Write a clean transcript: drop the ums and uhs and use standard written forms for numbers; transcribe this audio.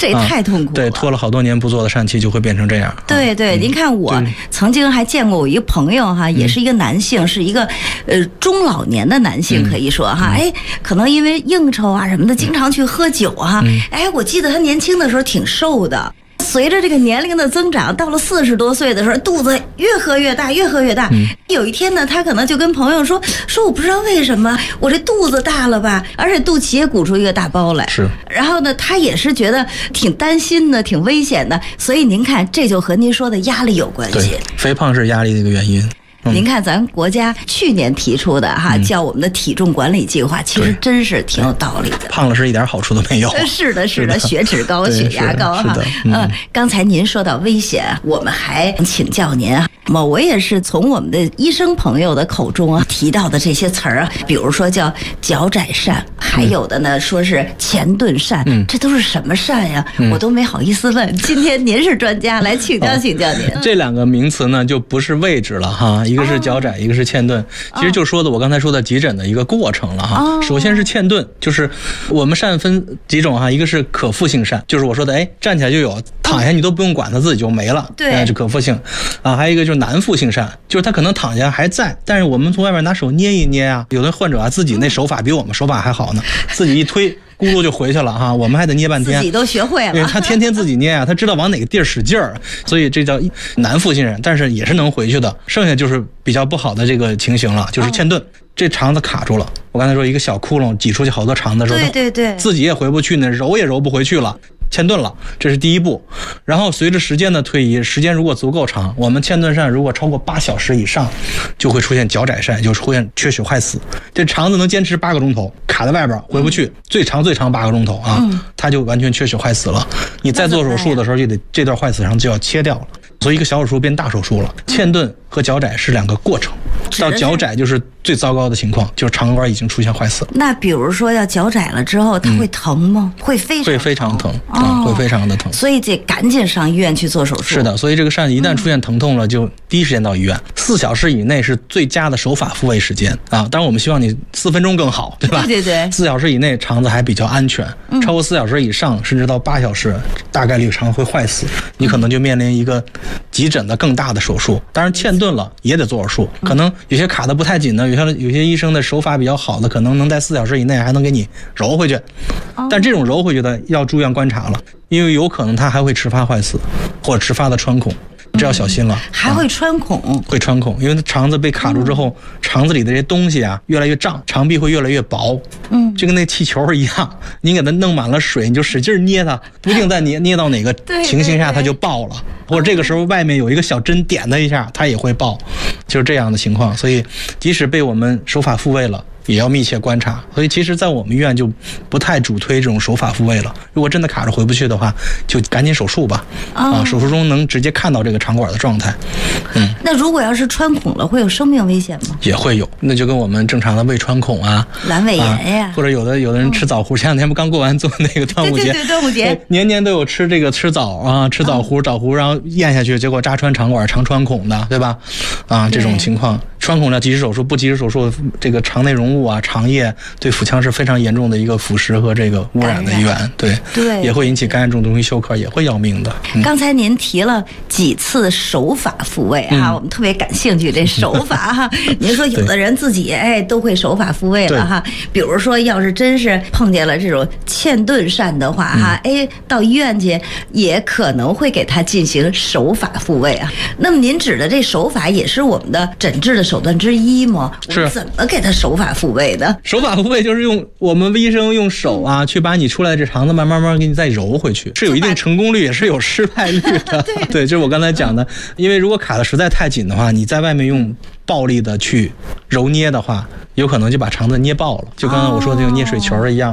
这也太痛苦了。 对，拖了好多年不做的疝气就会变成这样。 对对，您看我曾经还见过我一个朋友哈，也是一个男性，是一个中老年的男性，可以说哈，哎，可能因为应酬啊什么的，经常去喝酒啊，哎，我记得他年轻的时候挺瘦的。随着这个年龄的增长，到了40多岁的时候，肚子越喝越大，越喝越大。有一天呢，他可能就跟朋友说我不知道为什么我这肚子大了吧，而且肚脐也鼓出一个大包来。 是。 然后呢，他也是觉得挺担心的，挺危险的。所以您看，这就和您说的压力有关系。 对，肥胖是压力的一个原因。 您看咱国家去年提出的哈，叫我们的体重管理计划，其实真是挺有道理的。 胖了是一点好处都没有。 是的，是的，血脂高、血压高哈。刚才您说到危险，我们还请教您啊。我也是从我们的医生朋友的口中啊提到的这些词儿啊，比如说叫脚窄疝，还有的呢说是前顿疝，这都是什么疝呀？我都没好意思问。今天您是专家，来请教请教您。 这两个名词呢，就不是位置了哈，一个是脚窄，一个是欠顿，其实就说的我刚才说的急诊的一个过程了哈。首先是欠顿，就是我们疝分几种哈，一个是可复性疝，就是我说的站起来就有，躺下你都不用管它自己就没了，对，就可复性啊。还有一个就是难复性疝，就是它可能躺下还在，但是我们从外面拿手捏一捏啊，有的患者啊自己那手法比我们手法还好呢，自己一推咕噜就回去了哈，我们还得捏半天， 自己都学会了。 对，他天天自己捏啊，他知道往哪个地儿使劲儿，所以这叫难复性疝，但是也是能回去的。剩下就是比较不好的这个情形了，就是欠顿，这肠子卡住了。我刚才说一个小窟窿挤出去好多肠子的时候， 对， 自己也回不去呢，揉也揉不回去了。欠顿了，这是第一步。然后随着时间的推移，时间如果足够长，我们欠顿疝如果超过8小时以上，就会出现脚窄疝，就出现缺血坏死。这肠子能坚持8个钟头，卡在外边回不去，最长8个钟头啊，它就完全缺血坏死了。你再做手术的时候，就得这段坏死伤就要切掉了。所以一个小手术变大手术了。欠顿和脚窄是两个过程，到脚窄就是最糟糕的情况，就是肠管已经出现坏死。 那比如说要脚窄了之后，它会疼吗？会非常疼， 会非常的疼。 所以得赶紧上医院去做手术。 是的，所以这个疝一旦出现疼痛了，就第一时间到医院。4小时以内是最佳的手法复位时间啊！当然我们希望你4分钟更好，对吧？ 对 4小时以内肠子还比较安全，超过4小时以上，甚至到8小时，大概率肠会坏死，你可能就面临一个急诊的更大的手术。当然欠顿了也得做手术，可能有些卡得不太紧的，有些医生的手法比较好的，可能能在4小时以内还能给你揉回去，但这种揉回去的要住院观察了，因为有可能它还会迟发坏死或者迟发的穿孔。这要小心了， 还会穿孔， 会穿孔，因为肠子被卡住之后，肠子里的这些东西啊越来越胀，肠壁会越来越薄，就跟那气球一样，你给它弄满了水，你就使劲捏它，不定在捏到哪个情形下它就爆了，或者这个时候外面有一个小针点它一下，它也会爆，就是这样的情况。所以即使被我们手法复位了，也要密切观察。所以其实在我们医院就不太主推这种手法复位了，如果真的卡着回不去的话，就赶紧手术吧。手术中能直接看到这个肠管的状态。 那如果要是穿孔了，会有生命危险吗？ 也会有，那就跟我们正常的胃穿孔啊、 阑尾炎呀， 或者有的人吃枣核，前2天不刚过完做那个端午节， 对端午节年年都有吃枣啊，吃枣核然后咽下去，结果扎穿肠管、肠穿孔的，对吧？这种情况。穿孔要及时手术，不及时手术，这个肠内容物啊、肠液对腹腔是非常严重的一个腐蚀和这个污染的源，对，也会引起肝炎中毒性休克，也会要命的。 刚才您提了几次手法复位我们特别感兴趣这手法哈。您说有的人自己都会手法复位了哈，比如说要是真是碰见了这种欠顿疝的话到医院去也可能会给他进行手法复位啊。那么您指的这手法也是我们的诊治的手段之一吗？ 是怎么给他手法复位的？ 手法复位就是用我们医生用手去把你出来的这肠子慢慢给你再揉回去，是有一定成功率，也是有失败率的。对，就是我刚才讲的，因为如果卡得实在太紧的话，你在外面用暴力的去揉捏的话，有可能就把肠子捏爆了，就刚刚我说的那个捏水球一样。